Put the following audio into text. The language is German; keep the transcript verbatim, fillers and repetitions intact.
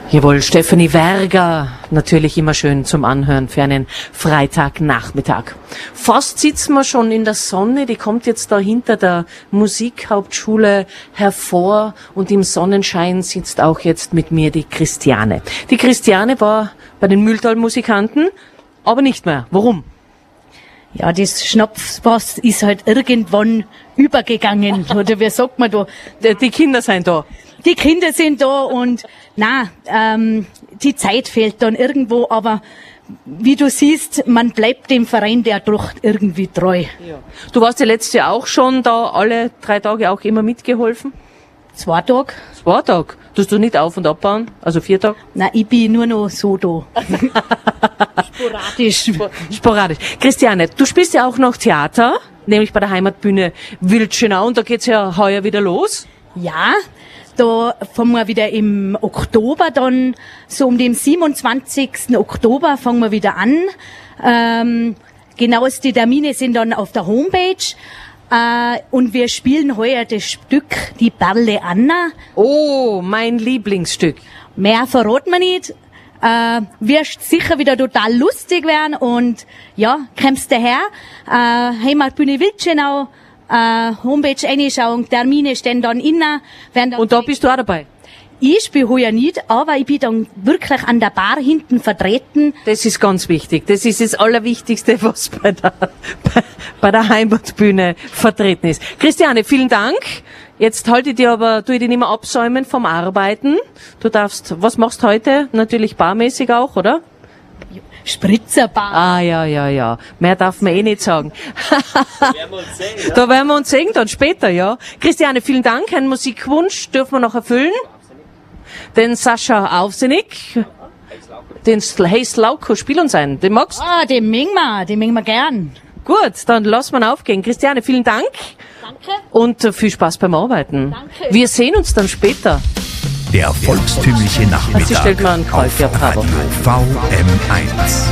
Jawohl, Stefanie Werger, natürlich immer schön zum Anhören für einen Freitagnachmittag. Fast sitzen wir schon in der Sonne, die kommt jetzt da hinter der Musikhauptschule hervor und im Sonnenschein sitzt auch jetzt mit mir die Christiane. Die Christiane war bei den Mühltal-Musikanten, aber nicht mehr. Warum? Ja, das Schnapspass ist halt irgendwann übergegangen. Oder wie sagt man da? Die Kinder sind da. Die Kinder sind da und na, ähm, die Zeit fehlt dann irgendwo, aber wie du siehst, man bleibt dem Verein der Tracht irgendwie treu. Ja. Du warst ja letztes Jahr auch schon da, alle drei Tage auch immer mitgeholfen? Zwei Tage. Zwei Tage? Tust du nicht auf- und abbauen? Also vier Tage? Nein, ich bin nur noch so da. Sporadisch. Sporadisch. Christiane, du spielst ja auch noch Theater, nämlich bei der Heimatbühne Wildschönau und da geht's ja heuer wieder los. Ja, da fangen wir wieder im Oktober dann, so um den siebenundzwanzigsten Oktober fangen wir wieder an. Ähm, genaueste Termine sind dann auf der Homepage. Äh, und wir spielen heuer das Stück Die Perle Anna. Oh, mein Lieblingsstück. Mehr verraten wir nicht. Äh, wird sicher wieder total lustig werden und ja, kommst daher. Äh, Heimatbühne Wildschönau. Uh, Homepage reinschauen, Termine stehen dann innen. Dann und da bist du auch dabei? Ich spiele heuer nicht, aber ich bin dann wirklich an der Bar hinten vertreten. Das ist ganz wichtig. Das ist das Allerwichtigste, was bei der, bei, bei der Heimatbühne vertreten ist. Christiane, vielen Dank. Jetzt halte ich dir aber, tu ich dich nicht mehr absäumen vom Arbeiten. Du darfst, was machst du heute? Natürlich barmäßig auch, oder? Spritzerbar. Ah, ja, ja, ja. Mehr darf man eh nicht sagen. Da werden wir uns sehen, ja? Da werden wir uns sehen, dann später, ja. Christiane, vielen Dank. Einen Musikwunsch dürfen wir noch erfüllen. Den Sascha Aufsenig. Den Hey Slauko, spiel uns ein. Den magst du? Ah, den mengen wir, den mengen wir gern. Gut, dann lass man aufgehen. Christiane, vielen Dank. Danke. Und äh, viel Spaß beim Arbeiten. Danke. Wir sehen uns dann später. Der volkstümliche Nachmittag Sie stellt mal einen Kreuz, auf ja, bravo. Radio V M eins.